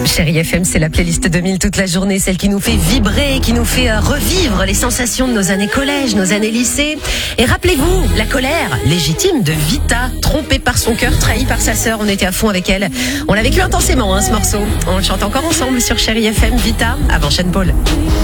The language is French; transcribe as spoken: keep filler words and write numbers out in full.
Chérie F M, c'est la playlist deux mille toute la journée, celle qui nous fait vibrer, qui nous fait revivre les sensations de nos années collège, nos années lycée. Et rappelez-vous, la colère légitime de Vita, trompée par son cœur, trahie par sa sœur. On était à fond avec elle. On l'a vécu intensément, hein, ce morceau. On le chante encore ensemble sur Chérie F M. Vita, avant Sean Paul.